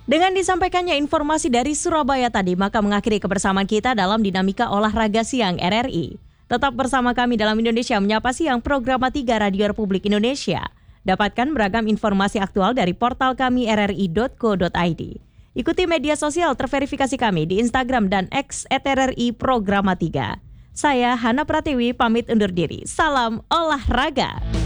Dengan disampaikannya informasi dari Surabaya tadi, maka mengakhiri kebersamaan kita dalam Dinamika Olahraga Siang RRI. Tetap bersama kami dalam Indonesia Menyapa Siang, program 3 Radio Republik Indonesia. Dapatkan beragam informasi aktual dari portal kami rri.co.id. Ikuti media sosial terverifikasi kami di Instagram dan X @RRI Programa 3. Saya Hana Pratiwi pamit undur diri. Salam olahraga.